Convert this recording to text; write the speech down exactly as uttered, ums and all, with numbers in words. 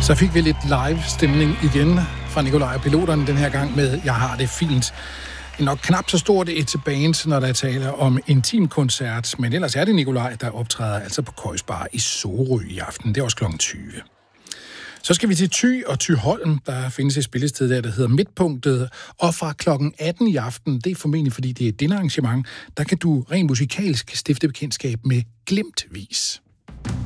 Så fik vi lidt live-stemning igen fra Nikolaj og Piloterne den her gang med Jeg har det fint. Nok knap så stort et band, når der taler om intimkoncert, men ellers er det Nikolaj, der optræder altså på Køjsbar i Sorø i aften. Det er også klokken tyve. Så skal vi til Thy og Thyholm. Der findes et spillested der, der hedder Midtpunktet. Og fra klokken atten i aften, det er formentlig fordi det er et dinnerarrangement, der kan du rent musikalsk stifte bekendtskab med Glimtvis.